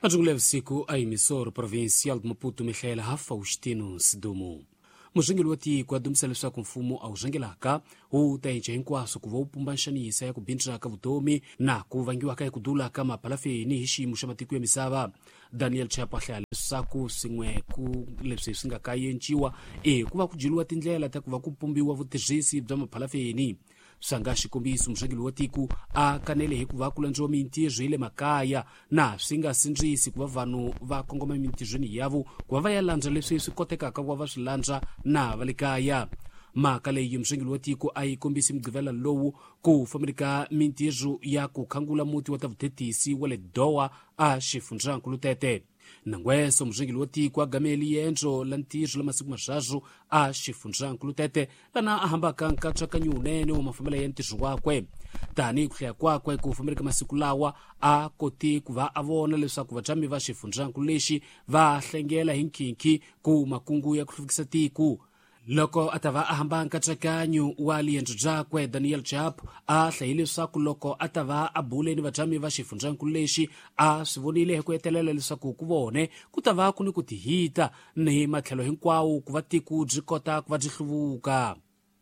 Majungula ya usiku a emissora provincial de Maputo Michael Faustino Sidumu. Mujangeli wati kwa dumsalisa kumfumo au jangelaka utaenje hinkwaso kuva upumbanshanisa ya kubindra kavutomi na kuvangiwa kaya kudula kama palafe ni hishi mushamatiku ya misava. Daniel Chapakha saku singwe ku lepse singa kaya nchiwa kuva kujilua tindlela ta kuva kupumbiwa vutejisi bzama palafe ni sangashi kombisu mujangeli watiku akanele hikuva kulanjwa mintijo ile makaya na singa sinjisi kuva vanu va kongoma mintijoni yavu kuva vayalanja lepse koteka kuva vasilanja na valikaya makale yumjangeli watiku kombisi mgvela lowu ku famirika mintijo ya kukhangula muti watavutetisi wale doa a shifunja nkulutete nangweso mjangeli watiku agameli yenjo lantijo la masiku mashajo a shifunja nkulutete lana ahamba kankacha kanyunene wa mafamila yentijo wakwe tani kukhya kwakwe ku famirika masiku lawa a koti kuva avona lesa kuva jami va shifunja nkuleshi va hlengela hinkinki ku makungu ya kufikisa tiku loko atava ahamba nkachakanyu wali enjakwe Daniel Chap hlahile saku loko atava abule ni vajami va shifunja nkuleshi sivonile hekuetelela lesaku kuvone kutava kuni kutihita ni matlhelo hinkwawo kuva tiku jikota kuva jihluvuka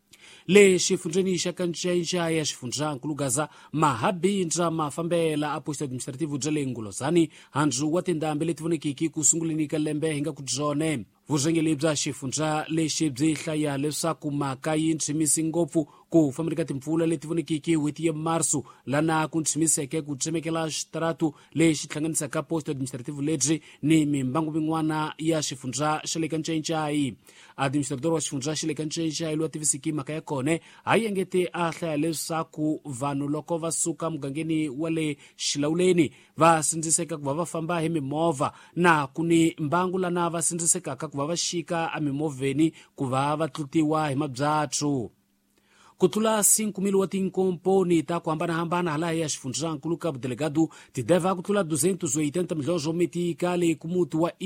le shifunjeni shakanchaisha ya shifunja nkulugaza mahabinja mafambela a posto administrativo jale ngulozani hanju watendambe letivonekiki kusungulinika lembe hinga kujone vuzhengeli bya shifunja lexi byi hlaya leswaku mhaka yi ntshimise ngopfu ku famirika timpfula leti vonekiki hweti ya marsu lana ku ntshimiseke ku tsemekela xitaratu lexi hlanganisaka posto administrativo lebyi ni mimbangu min'wana ya shifunja xa le ka ncencai administrador wa shifunja xa le ka ncencai loyi a tivisiki mhaka ya kone a yengete a hlaya leswaku vanhu loko va suka mugangeni wa le xilawuleni va sindziseka ku va va famba hi mimovha na ku ni mbangu lana va sindzisekaka kuva va xika a mimovheni kuva va tlutiwa hi mabyatsu kutlula 5,000 wa tinkomponi ta ku hambanahambana hala ya xifundzhankulu Cabo Delgado ti deva kutlula 280 milhões mitika le ku muti wa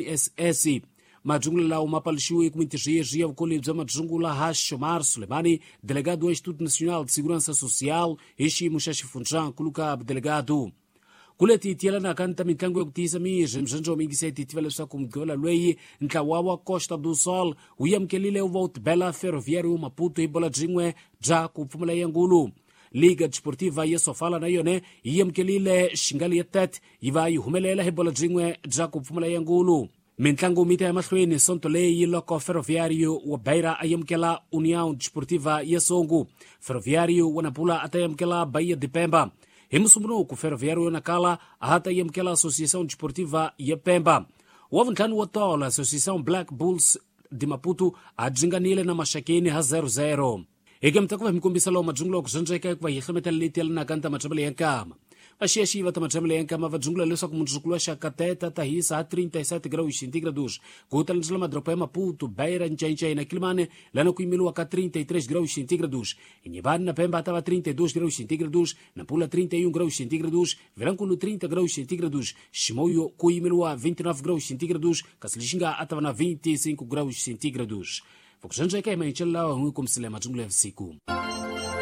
INSS majungula lawo mapalixiwe ku mitixiyexi ya vukole bya majungula ha Xomar Sulemani delegado wa Instituto Nacional de Segurança Social hi xiyimo xa xifundzhankulu Cabo Delgado kuleti tiyelana kanta mitlangu ya kutiyisa miri mzhanjo mingise titiva leswaku mugavela lweyi ntlawa wa Costa do Sol wu yamukelile uva utibela ferroviário Maputo hi bola bzimwe bya ku pfumala yangulu Liga Desportiva ya Sofala na yone yi yamukelile xingali ya tet yi va yi humelela hi bola bzimwe bya ku pfumala yangulu mitlangu mita ya mahlweni sonto leyi loko ferroviário wa Beira ayamukela União Desportiva ya Songo ferroviário wa Nampula atayamukela Bahia de Pemba hi musumbunuku ferroviário ya Nacala ahata yamukela Associação Desportiva ya Pemba wavuntlhanu wa tola Associação Black Bulls de Maputo adzinganile na maxakeni ha 0-0 eke mtakuva himikombisa lawo majungula wa kuzhanjeka kuva yihlemetela leti yalina kanta machabele yankama vaxiyaxiva ta machabele yankama vajungula leswaku mundzuku wa xakateta tahisa ha 37 graus centígrados kuutalanjela madropa ya Maputo Beira ncaincai na Quilimane lana kuimiliwa ka 33 graus centígrados Inhebane na Pemba atava 32 graus centígrados Nampula 31 graus centígrados Vilankulu 30 graus centígrados Chimoio kuimiliwa 29 graus centígrados Kasilixinga atava na 25 graus centígrados Vukuzhanjeka imainchela lawa hui kumsile majungula ya usiku.